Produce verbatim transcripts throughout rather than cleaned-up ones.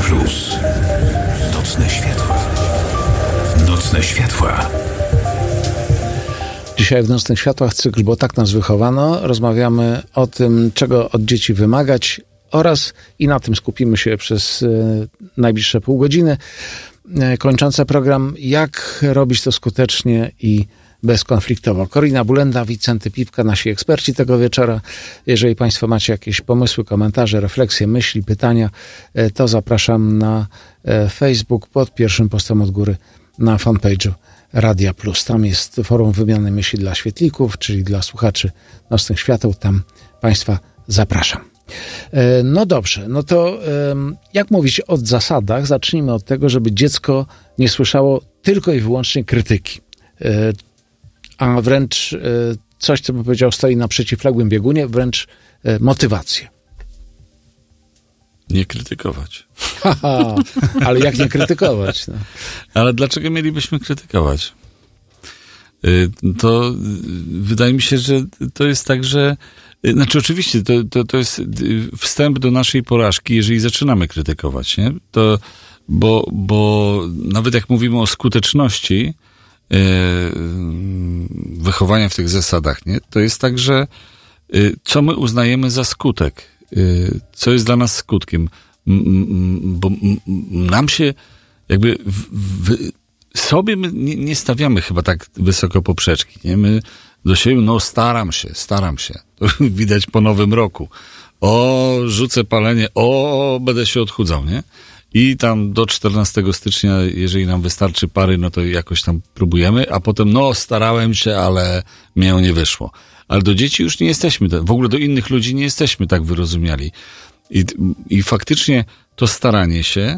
Plus. Nocne światła. Nocne światła. Dzisiaj w Nocnych Światłach cykl, bo tak nas wychowano, rozmawiamy o tym, czego od dzieci wymagać oraz i na tym skupimy się przez y, najbliższe pół godziny. Y, kończące program, jak robić to skutecznie i bezkonfliktowo. Korina Bulenda, Wicenty Pipka, nasi eksperci tego wieczora. Jeżeli Państwo macie jakieś pomysły, komentarze, refleksje, myśli, pytania, y, to zapraszam na y, Facebook pod pierwszym postem od góry na fanpage'u Radia Plus. Tam jest forum wymiany myśli dla świetlików, czyli dla słuchaczy Nocnych Świateł. Tam Państwa zapraszam. No dobrze, no to jak mówić o zasadach? Zacznijmy od tego, żeby dziecko nie słyszało tylko i wyłącznie krytyki, a wręcz coś, co bym powiedział, stoi na przeciwległym biegunie, wręcz motywację. Nie krytykować. Haha, ale jak nie krytykować? No. Ale dlaczego mielibyśmy krytykować? To wydaje mi się, że to jest tak, że znaczy oczywiście to, to, to jest wstęp do naszej porażki, jeżeli zaczynamy krytykować, nie? To, bo, bo nawet jak mówimy o skuteczności yy, wychowania w tych zasadach, nie? To jest tak, że yy, co my uznajemy za skutek? Yy, co jest dla nas skutkiem? Bo nam się jakby w, w, sobie my nie, nie stawiamy chyba tak wysoko poprzeczki, nie? My do siebie, no staram się, staram się. To widać po nowym roku. O, rzucę palenie, o, będę się odchudzał, nie? I tam do czternastego stycznia, jeżeli nam wystarczy pary, no to jakoś tam próbujemy, a potem, no starałem się, ale mnie nie wyszło. Ale do dzieci już nie jesteśmy, w ogóle do innych ludzi nie jesteśmy tak wyrozumiali. I, i faktycznie to staranie się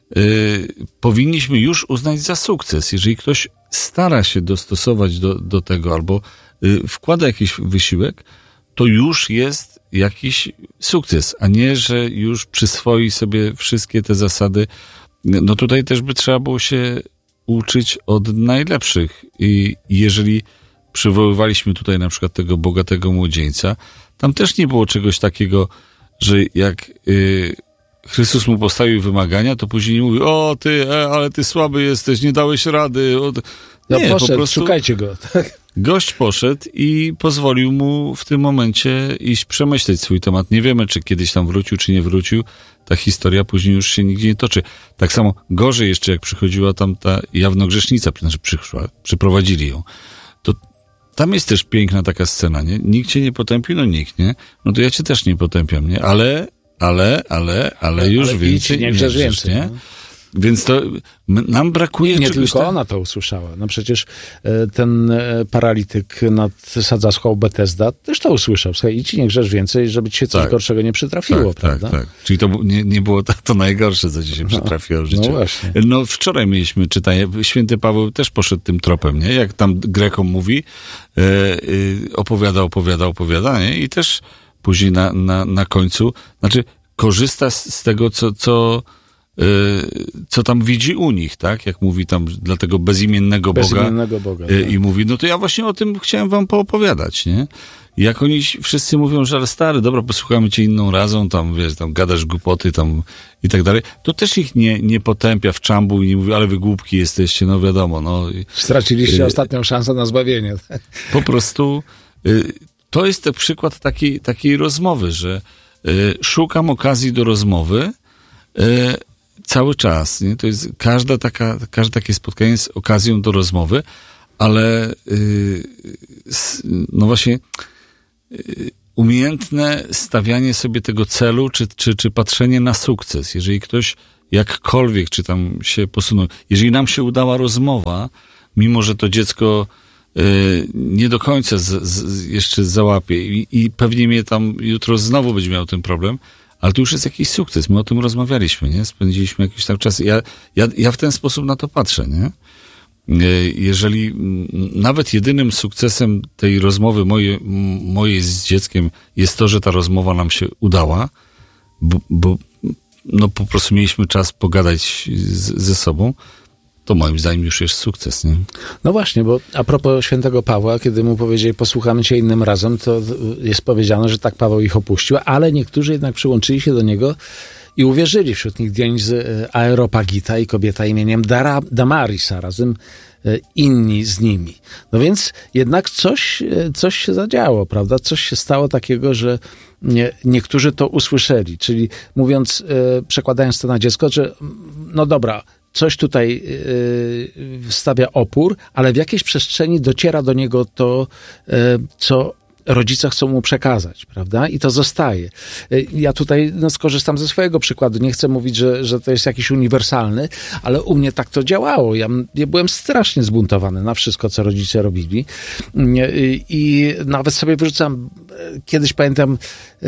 yy, powinniśmy już uznać za sukces. Jeżeli ktoś stara się dostosować do, do tego albo yy, wkłada jakiś wysiłek, to już jest jakiś sukces, a nie, że już przyswoi sobie wszystkie te zasady. No tutaj też by trzeba było się uczyć od najlepszych. I jeżeli przywoływaliśmy tutaj na przykład tego bogatego młodzieńca, tam też nie było czegoś takiego, że jak y, Chrystus mu postawił wymagania, to później mówi, o ty, e, ale ty słaby jesteś, nie dałeś rady. O, no nie, poszedł, po prostu szukajcie go. Tak? Gość poszedł i pozwolił mu w tym momencie iść przemyśleć swój temat. Nie wiemy, czy kiedyś tam wrócił, czy nie wrócił. Ta historia później już się nigdzie nie toczy. Tak samo gorzej jeszcze, jak przychodziła tam ta jawnogrzesznica, znaczy przyszła, przyprowadzili ją. To tam jest też piękna taka scena, nie? Nikt cię nie potępi, no nikt, nie? No to ja cię też nie potępiam, nie? Ale, ale, ale, ale już ale więcej. Nie grzesz więcej, nie? No. Więc to nam brakuje... Nie, nie czegoś tylko tam... ona to usłyszała. No przecież e, ten e, paralityk nad Sadzawską Betesda też to usłyszał. Słuchaj, idź, nie grzesz więcej, żeby ci się coś tak. gorszego nie przytrafiło, tak, prawda? Tak, tak. Czyli to nie, nie było to, to najgorsze, co ci się przytrafiło w życiu. No właśnie. No wczoraj mieliśmy czytanie, święty Paweł też poszedł tym tropem, nie? Jak tam Grekom mówi, e, e, opowiada, opowiada, opowiada, nie? I też później na, na, na końcu, znaczy korzysta z, z tego, co... co co tam widzi u nich, tak? Jak mówi tam dla tego bezimiennego, bezimiennego Boga, Boga tak. I mówi, no to ja właśnie o tym chciałem wam poopowiadać, nie? I jak oni wszyscy mówią, że ale stary, dobra, posłuchamy cię inną razą, tam wiesz, tam gadasz głupoty tam i tak dalej, to też ich nie, nie potępia w czambu i nie mówi, ale wy głupki jesteście, no wiadomo, no. Straciliście y- ostatnią szansę na zbawienie. Po prostu y- to jest ten przykład takiej, takiej rozmowy, że y- szukam okazji do rozmowy, y- cały czas, nie? To jest każda taka, każde takie spotkanie jest okazją do rozmowy, ale yy, no właśnie yy, umiejętne stawianie sobie tego celu, czy, czy, czy patrzenie na sukces. Jeżeli ktoś jakkolwiek, czy tam się posunął, jeżeli nam się udała rozmowa, mimo że to dziecko yy, nie do końca z, z, jeszcze załapie i, i pewnie mnie tam jutro znowu będzie miał ten problem, ale to już jest jakiś sukces. My o tym rozmawialiśmy, nie? Spędziliśmy jakiś tam czas. Ja, ja, ja w ten sposób na to patrzę, nie? Jeżeli nawet jedynym sukcesem tej rozmowy mojej, mojej z dzieckiem jest to, że ta rozmowa nam się udała, bo, bo no po prostu mieliśmy czas pogadać z, ze sobą, to moim zdaniem już jest sukces, nie? No właśnie, bo a propos świętego Pawła, kiedy mu powiedzieli, posłuchamy cię innym razem, to jest powiedziane, że tak Paweł ich opuścił, ale niektórzy jednak przyłączyli się do niego i uwierzyli. Wśród nich Dionys Areopagita i kobieta imieniem Dara, Damaris, a razem inni z nimi. No więc jednak coś, coś się zadziało, prawda? Coś się stało takiego, że nie, niektórzy to usłyszeli. Czyli mówiąc, przekładając to na dziecko, że no dobra, coś tutaj stawia opór, ale w jakiejś przestrzeni dociera do niego to, co rodzice chcą mu przekazać, prawda? I to zostaje. Ja tutaj no, skorzystam ze swojego przykładu. Nie chcę mówić, że, że to jest jakiś uniwersalny, ale u mnie tak to działało. Ja, ja byłem strasznie zbuntowany na wszystko, co rodzice robili. I, i nawet sobie wyrzucam, kiedyś pamiętam,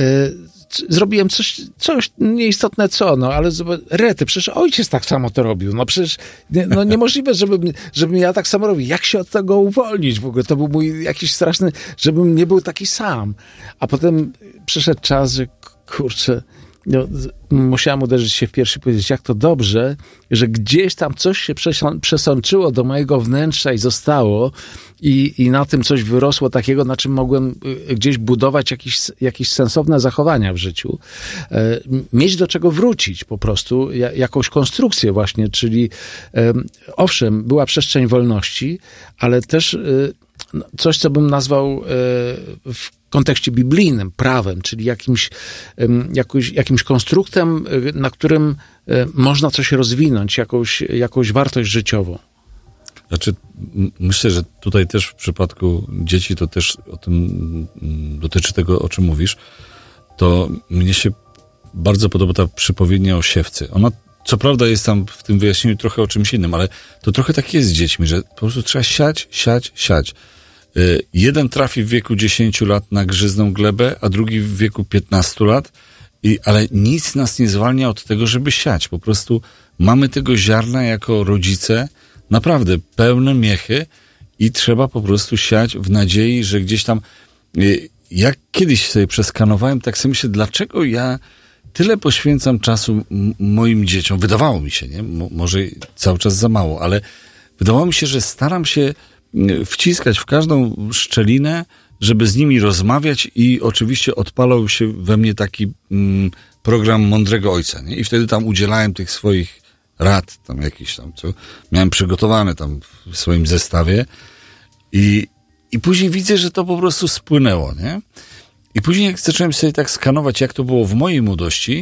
zrobiłem coś, coś nieistotne co, no, ale rety, przecież ojciec tak samo to robił. No przecież nie, no, niemożliwe, żebym, żebym ja tak samo robił. Jak się od tego uwolnić w ogóle? To był mój jakiś straszny, żebym nie był taki sam. A potem przyszedł czas, że kurczę, no, musiałem uderzyć się w piersi i powiedzieć, jak to dobrze, że gdzieś tam coś się przesączyło do mojego wnętrza i zostało i, i na tym coś wyrosło takiego, na czym mogłem gdzieś budować jakieś, jakieś sensowne zachowania w życiu. E, mieć do czego wrócić po prostu, ja, jakąś konstrukcję właśnie, czyli e, owszem, była przestrzeń wolności, ale też e, coś, co bym nazwał e, w kontekście biblijnym, prawem, czyli jakimś, jakimś, jakimś konstruktem, na którym można coś rozwinąć, jakąś, jakąś wartość życiową. Znaczy, myślę, że tutaj też w przypadku dzieci to też o tym dotyczy tego, o czym mówisz. To mnie się bardzo podoba ta przypowieść o siewcy. Ona, co prawda, jest tam w tym wyjaśnieniu trochę o czymś innym, ale to trochę tak jest z dziećmi, że po prostu trzeba siać, siać, siać. Jeden trafi w wieku dziesięciu lat na grzyzną glebę, a drugi w wieku piętnastu lat, i, ale nic nas nie zwalnia od tego, żeby siać. Po prostu mamy tego ziarna jako rodzice naprawdę pełne miechy i trzeba po prostu siać w nadziei, że gdzieś tam... Jak kiedyś sobie przeskanowałem, tak sobie myślę, dlaczego ja tyle poświęcam czasu m- moim dzieciom. Wydawało mi się, nie? Mo- może cały czas za mało, ale wydawało mi się, że staram się wciskać w każdą szczelinę, żeby z nimi rozmawiać i oczywiście odpalał się we mnie taki mm, program Mądrego Ojca, nie? I wtedy tam udzielałem tych swoich rad, tam jakiś tam, co miałem przygotowane tam w swoim zestawie i, i później widzę, że to po prostu spłynęło, nie? I później jak zacząłem sobie tak skanować, jak to było w mojej młodości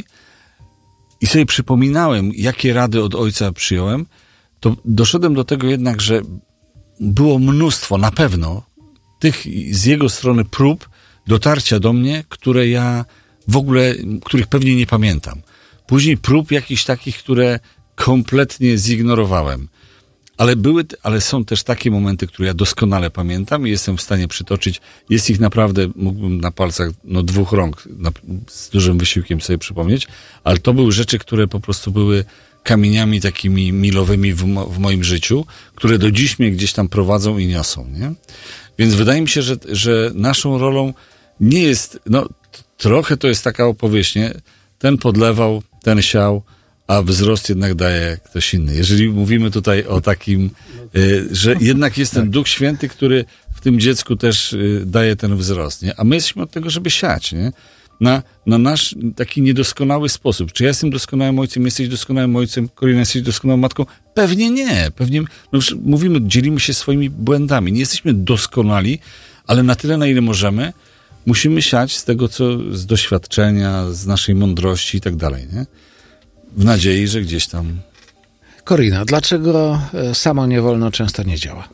i sobie przypominałem, jakie rady od ojca przyjąłem, to doszedłem do tego jednak, że było mnóstwo, na pewno, tych z jego strony prób dotarcia do mnie, które ja w ogóle, których pewnie nie pamiętam. Później prób jakichś takich, które kompletnie zignorowałem. Ale były, ale są też takie momenty, które ja doskonale pamiętam i jestem w stanie przytoczyć. Jest ich naprawdę, mógłbym na palcach no, dwóch rąk na, z dużym wysiłkiem sobie przypomnieć, ale to były rzeczy, które po prostu były kamieniami takimi milowymi w, mo, w moim życiu, które do dziś mnie gdzieś tam prowadzą i niosą, nie? Więc wydaje mi się, że, że naszą rolą nie jest, no t- trochę to jest taka opowieść, nie? Ten podlewał, ten siał, a wzrost jednak daje ktoś inny. Jeżeli mówimy tutaj o takim, y, że jednak jest ten Duch Święty, który w tym dziecku też y, daje ten wzrost, nie? A my jesteśmy od tego, żeby siać, nie? Na, na nasz taki niedoskonały sposób. Czy ja jestem doskonałym ojcem, jesteś doskonałym ojcem, Korina, jesteś doskonałą matką? Pewnie nie. Pewnie, no mówimy, dzielimy się swoimi błędami. Nie jesteśmy doskonali, ale na tyle, na ile możemy, musimy siać z tego, co z doświadczenia, z naszej mądrości i tak dalej, nie? W nadziei, że gdzieś tam... Korina, dlaczego samo nie wolno często nie działa?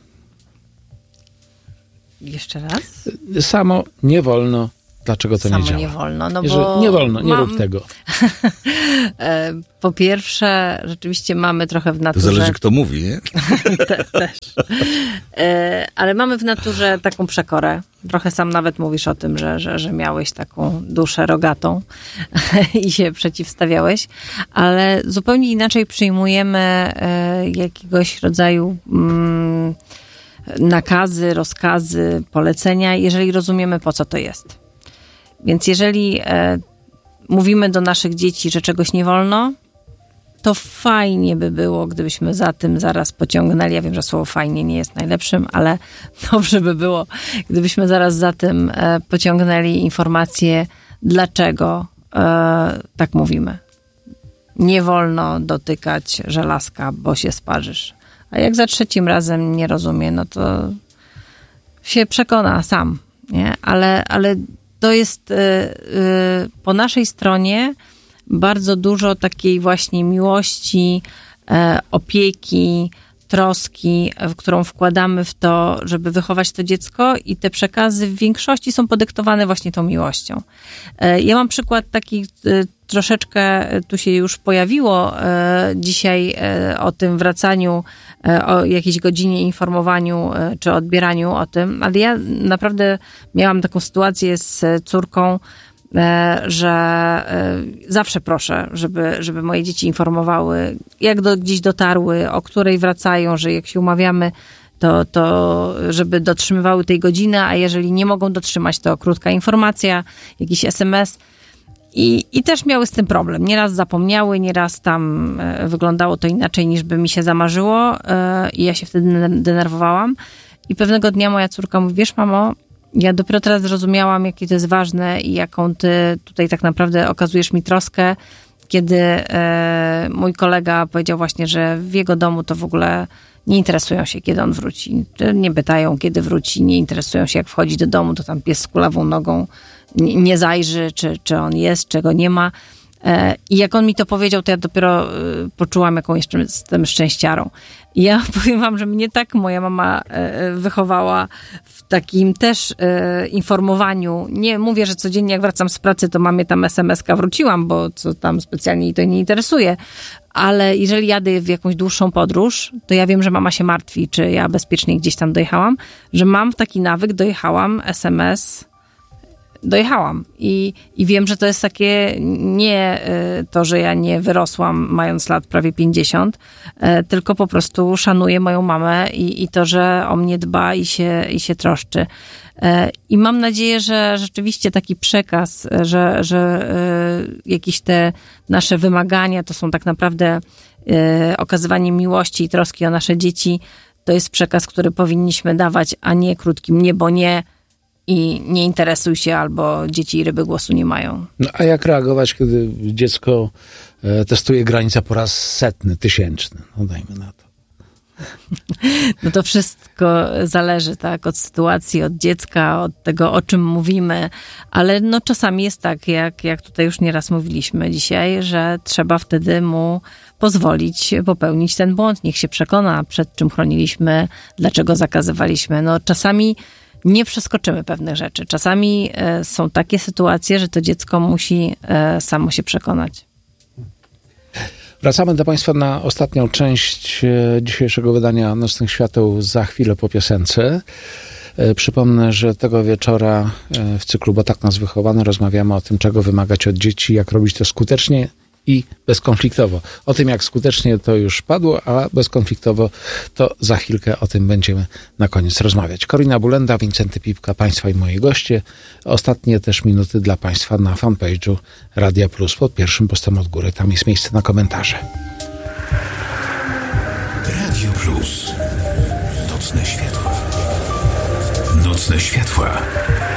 Jeszcze raz? Samo nie wolno. Dlaczego to Samo nie działa? nie wolno, no Jeżeli bo... Nie wolno, nie mam... rób tego. Po pierwsze, rzeczywiście mamy trochę w naturze... To zależy, kto mówi, nie? Te, też. Ale mamy w naturze taką przekorę. Trochę sam nawet mówisz o tym, że, że, że miałeś taką duszę rogatą i się przeciwstawiałeś, ale zupełnie inaczej przyjmujemy jakiegoś rodzaju nakazy, rozkazy, polecenia, jeżeli rozumiemy, po co to jest. Więc jeżeli e, mówimy do naszych dzieci, że czegoś nie wolno, to fajnie by było, gdybyśmy za tym zaraz pociągnęli. Ja wiem, że słowo fajnie nie jest najlepszym, ale dobrze by było, gdybyśmy zaraz za tym e, pociągnęli informację, dlaczego e, tak mówimy. nie wolno dotykać żelazka, bo się sparzysz. A jak za trzecim razem nie rozumie, no to się przekona sam, nie? Ale, ale to jest y, y, po naszej stronie bardzo dużo takiej właśnie miłości, y, opieki, troski, w którą wkładamy w to, żeby wychować to dziecko, i te przekazy w większości są podyktowane właśnie tą miłością. Ja mam przykład taki troszeczkę, tu się już pojawiło dzisiaj o tym wracaniu, o jakiejś godzinie informowaniu czy odbieraniu o tym, ale ja naprawdę miałam taką sytuację z córką, że zawsze proszę, żeby, żeby moje dzieci informowały, jak do, gdzieś dotarły, o której wracają, że jak się umawiamy, to, to żeby dotrzymywały tej godziny, a jeżeli nie mogą dotrzymać, to krótka informacja, jakiś es em es. I, I też miały z tym problem. Nieraz zapomniały, nieraz tam wyglądało to inaczej, niż by mi się zamarzyło, i ja się wtedy denerwowałam. I pewnego dnia moja córka mówi: wiesz, mamo, ja dopiero teraz zrozumiałam, jakie to jest ważne i jaką ty tutaj tak naprawdę okazujesz mi troskę, kiedy e, mój kolega powiedział właśnie, że w jego domu to w ogóle nie interesują się, kiedy on wróci. Nie pytają, kiedy wróci, nie interesują się, jak wchodzi do domu, to tam pies z kulawą nogą nie, nie zajrzy, czy, czy on jest, czego nie ma. E, I jak on mi to powiedział, to ja dopiero e, poczułam, jaką jeszcze jestem szczęściarą. I ja powiem wam, że mnie tak moja mama e, wychowała w takim też e, informowaniu. Nie mówię, że codziennie jak wracam z pracy, to mamie tam es em eska wróciłam, bo co tam specjalnie jej to nie interesuje. Ale jeżeli jadę w jakąś dłuższą podróż, to ja wiem, że mama się martwi, czy ja bezpiecznie gdzieś tam dojechałam, że mam taki nawyk, dojechałam, es em es, dojechałam. I, I wiem, że to jest takie nie to, że ja nie wyrosłam mając lat prawie pięćdziesiąt, tylko po prostu szanuję moją mamę i, i to, że o mnie dba i się, i się troszczy. I mam nadzieję, że rzeczywiście taki przekaz, że, że jakieś te nasze wymagania to są tak naprawdę okazywanie miłości i troski o nasze dzieci. To jest przekaz, który powinniśmy dawać, a nie krótkim nie, bo nie, i nie interesuj się, albo dzieci i ryby głosu nie mają. No a jak reagować, kiedy dziecko testuje granicę po raz setny, tysięczny? No dajmy na to. No to wszystko zależy, tak, od sytuacji, od dziecka, od tego, o czym mówimy, ale no czasami jest tak, jak, jak tutaj już nieraz mówiliśmy dzisiaj, że trzeba wtedy mu pozwolić popełnić ten błąd. Niech się przekona, przed czym chroniliśmy, dlaczego zakazywaliśmy. No czasami nie przeskoczymy pewnych rzeczy. Czasami e, są takie sytuacje, że to dziecko musi e, samo się przekonać. Wracamy do Państwa na ostatnią część e, dzisiejszego wydania Nocnych Świateł za chwilę po piosence. E, przypomnę, że tego wieczora e, w cyklu Bo tak nas wychowano rozmawiamy o tym, czego wymagać od dzieci, jak robić to skutecznie i bezkonfliktowo. O tym, jak skutecznie, to już padło, a bezkonfliktowo to za chwilkę o tym będziemy na koniec rozmawiać. Korina Bulenda, Wincenty Pipka, Państwa i moi goście. Ostatnie też minuty dla Państwa na fanpage'u Radia Plus pod pierwszym postem od góry. Tam jest miejsce na komentarze. Radio Plus. Nocne światła. Nocne światła.